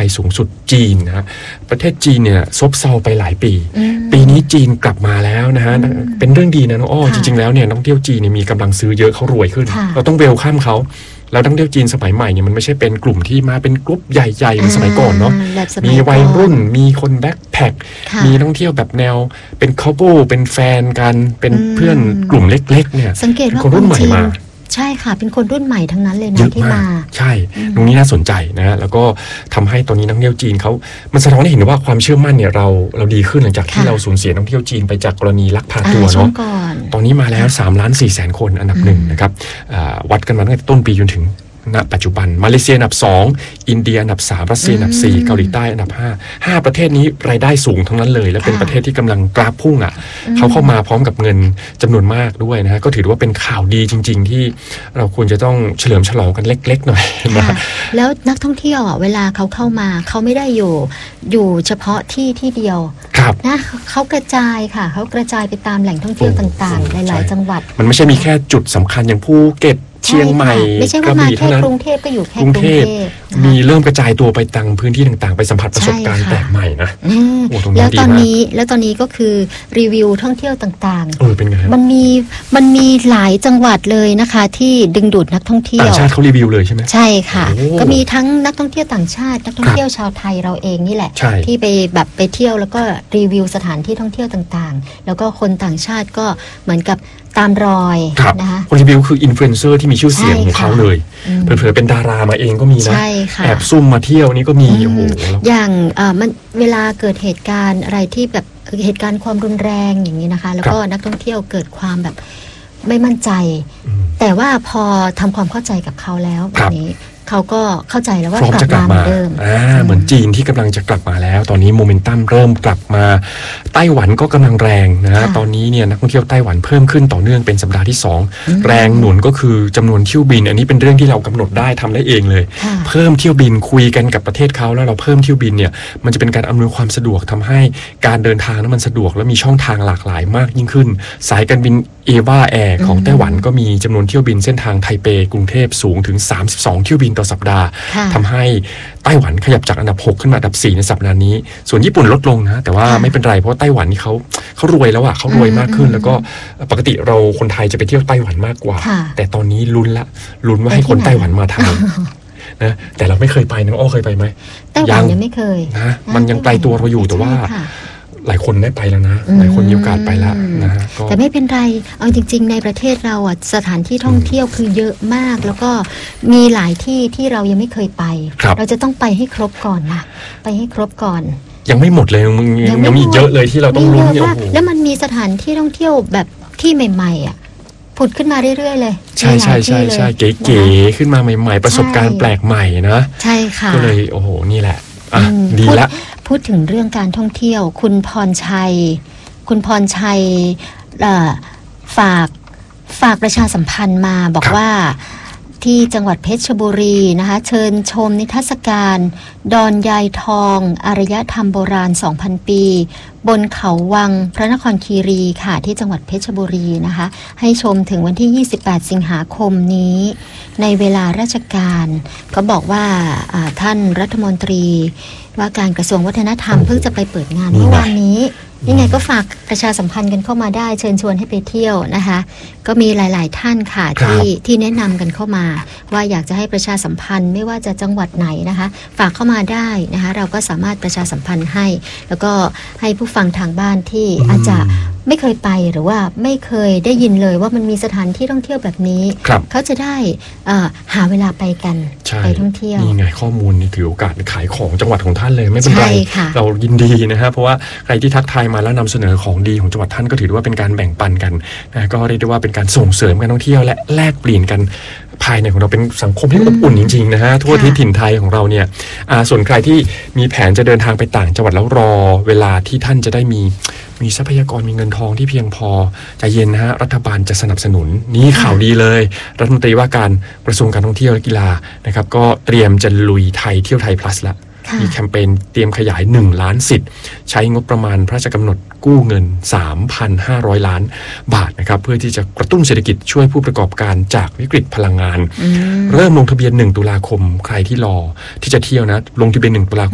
ยสูงสุดจีนนะประเทศจีนเนี่ยซบเซาไปหลายปีปีนี้จีนกลับมาแล้วนะฮะเป็นเรื่องดีนะน้องอ้อจริงๆแล้วเนี่ยนักท่องเที่ยวจีนเนี่ยมีกำลังซื้อเยอะเขารวยขึ้นเราต้องเวลคัมเขาแล้วนักท่องเที่ยวจีนสมัยใหม่เนี่ยมันไม่ใช่เป็นกลุ่มที่มาเป็นกลุ่มใหญ่ๆเหมือนสมัยก่อนเนาะมีวัยรุ่นมีคนแบ็คแพคมีนักท่องเที่ยวแบบแนวเป็นคัพเปิลเป็นแฟนกันเป็นเพื่อนกลุ่มเล็กๆเนี่ยสังเกตว่าคนรุ่นใหม่มาใช่ค่ะเป็นคนรุ่นใหม่ทั้งนั้นเลยนะที่มาใช่ตรงนี้น่าสนใจนะแล้วก็ทำให้ตอนนี้นักท่องเที่ยวจีนเขามันสะท้อนให้เห็นว่าความเชื่อมั่นเนี่ยเราดีขึ้นหลังจากที่เราสูญเสียนักท่องเที่ยวจีนไปจากกรณีลักพาตัวเนาะตอนนี้มาแล้ว3,400,000 คนอันดับหนึ่งนะครับวัดกันมาตั้งแต่ต้นปีจนถึงณปัจจุบันมาเลเซียอันดับ2อินเดียอันดับ3รัสเซียอันดับ4เกาหลีใต้อันดับ5ประเทศนี้รายได้สูงทั้งนั้นเลยและเป็นประเทศที่กำลังกราฟพุ่งเขาเข้ามาพร้อมกับเงินจำนวนมากด้วยนะก็ถือว่าเป็นข่าวดีจริงๆที่เราควรจะต้องเฉลิมฉลองกันเล็กๆหน่อยนะแล้วนักท่องเที่ยวเวลาเขาเข้ามาเขาไม่ได้อยู่เฉพาะที่เดียวนะเขากระจายค่ะเขากระจายไปตามแหล่งท่องเที่ยวต่างๆหลายๆจังหวัดมันไม่ใช่มีแค่จุดสำคัญอย่างภูเก็ตเชียงใหม่ไม่ใช่ว่ามาแค่กรุงเทพก็อยู่แค่กรุงเทพมีเริ่มกระจายตัวไปตามพื้นที่ต่างๆไปสัมผัสประสบการณ์แปลกใหม่นะแล้วตอนนี้ก็คือรีวิวท่องเที่ยวต่างๆเป็นไงมันมีหลายจังหวัดเลยนะคะที่ดึงดูดนักท่องเที่ยวต่างชาติเขารีวิวเลยใช่ไหมใช่ค่ะก็มีทั้งนักท่องเที่ยวต่างชาตินักท่องเที่ยวชาวไทยเราเองนี่แหละที่ไปเที่ยวแล้วก็รีวิวสถานที่ท่องเที่ยวต่างๆแล้วก็คนต่างชาติก็เหมือนกับตามรอยนะคะคนรีวิวคืออินฟลูเอนเซอร์ที่มีชื่อเสียงของเขาเลยเผลอๆเป็นดารามาเองก็มีนะแอบซุ่มมาเที่ยวนี่ก็มีโอ้โหอย่างมันเวลาเกิดเหตุการณ์อะไรที่แบบเหตุการณ์ความรุนแรงอย่างนี้นะคะแล้วก็นักท่องเที่ยวเกิดความแบบไม่มั่นใจแต่ว่าพอทำความเข้าใจกับเขาแล้วแบบนี้เขาก็เข้าใจแล้วว่ากลับมาเหมือนเดิมเหมือนจีนที่กำลังจะกลับมาแล้วตอนนี้โมเมนตัมเริ่มกลับมาไต้หวันก็กำลังแรงนะตอนนี้เนี่ยนักท่องเที่ยวไต้หวันเพิ่มขึ้นต่อเนื่องเป็นสัปดาห์ที่2แรงหนุนก็คือจำนวนเที่ยวบินอันนี้เป็นเรื่องที่เรากำหนดได้ทำได้เองเลยเพิ่มเที่ยวบินคุยกันกับประเทศเขาแล้วเราเพิ่มเที่ยวบินเนี่ยมันจะเป็นการอำนวยความสะดวกทำให้การเดินทางนั้นมันสะดวกและมีช่องทางหลากหลายมากยิ่งขึ้นสายการบินเอวาแอร์ของไต้หวันก็มีจำนวนเที่ยวบินเส้นทางไทเปกรุงเทพสูงถึง32เที่ยวบินต่อสัปดาห์ทำให้ไต้หวันขยับจากอันดับ6ขึ้นมาอันดับ4ในสัปดาห์นี้ส่วนญี่ปุ่นลดลงนะแต่ว่าไม่เป็นไรเพราะไต้หวันนี่เขารวยแล้วเขารวยมากขึ้นแล้วก็ปกติเราคนไทยจะไปเที่ยวไต้หวันมากกว่าแต่ตอนนี้ลุ้นว่าให้คนไต้หวันมาไทยนะแต่เราไม่เคยไปน้องอ้อเคยไปไหมไต้หวันยังไม่เคยนะมันยังไกลตัวเราอยู่แต่ว่าหลายคนได้ไปแล้วนะหลายคนมีโอกาสไปแล้วนะฮะแต่ไม่เป็นไรเอาจริงๆในประเทศเราสถานที่ท่องเที่ยวคือเยอะมากแล้วก็มีหลายที่ที่เรายังไม่เคยไปเราจะต้องไปให้ครบก่อนนะไปให้ครบก่อนยังไม่หมดเลยยังมีเยอะเลยที่เราต้องลุ้นอยู่แล้วมันมีสถานที่ท่องเที่ยวแบบที่ใหม่ๆผุดขึ้นมาเรื่อยๆเลยใช่เก๋ๆขึ้นมาใหม่ๆประสบการณ์แปลกใหม่นะใช่ค่ะก็เลยโอ้โหนี่แหละดีละพูดถึงเรื่องการท่องเที่ยวคุณพรชัยฝากประชาสัมพันธ์มาบอกว่าที่จังหวัดเพชรบุรีนะคะเชิญชมนิทรรศการดอนยายทองอารยธรรมโบราณ 2,000 ปีบนเขาวังพระนครคีรีค่ะที่จังหวัดเพชรบุรีนะคะให้ชมถึงวันที่28สิงหาคมนี้ในเวลาราชการเขาบอกว่าท่านรัฐมนตรีว่าการกระทรวงวัฒนธรรมเพิ่งจะไปเปิดงานเมื่อวานนี้ยังไงก็ฝากประชาสัมพันธ์กันเข้ามาได้เชิญชวนให้ไปเที่ยวนะคะก็มีหลายๆท่านค่ะที่แนะนำกันเข้ามาว่าอยากจะให้ประชาสัมพันธ์ไม่ว่าจะจังหวัดไหนนะคะฝากเข้ามาได้นะคะเราก็สามารถประชาสัมพันธ์ให้แล้วก็ให้ผู้ฟังทางบ้านที่อาจจะไม่เคยไปหรือว่าไม่เคยได้ยินเลยว่ามันมีสถานที่ท่องเที่ยวแบบนี้เขาจะได้หาเวลาไปกันไปท่องเที่ยวนี่ไงข้อมูลนี่ถือโอกาสขายของจังหวัดของท่านเลยไม่เป็นไรเรายินดีนะฮะเพราะว่าใครที่ทักทายมาแล้วนำเสนอของดีของจังหวัดท่านก็ถือว่าเป็นการแบ่งปันกันนะก็เรียกได้ว่าเป็นการส่งเสริมการท่องเที่ยวและแลกเปลี่ยนกันภายในของเราเป็นสังคมที่อบอุ่นจริงๆนะฮะทั่วทิศถิ่นไทยของเราเนี่ยส่วนใครที่มีแผนจะเดินทางไปต่างจังหวัดแล้วรอเวลาที่ท่านจะได้มีทรัพยากรมีเงินทองที่เพียงพอใจเย็นนะฮะรัฐบาลจะสนับสนุนนี่ข่าวดีเลยรัฐมนตรีว่าการกระทรวงการท่องเที่ยวและกีฬานะครับก็เตรียมจะลุยไทยเที่ยวไทย plus ละมีแคมเปญเตรียมขยาย1ล้านสิทธิ์ใช้งบประมาณพระราชกำหนดกู้เงิน 3,500 ล้านบาทนะครับเพื่อที่จะกระตุ้นเศรษฐกิจช่วยผู้ประกอบการจากวิกฤตพลังงานเริ่มลงทะเบียน1ตุลาคมใครที่รอที่จะเที่ยวนะลงทะเบียน1ตุลาคม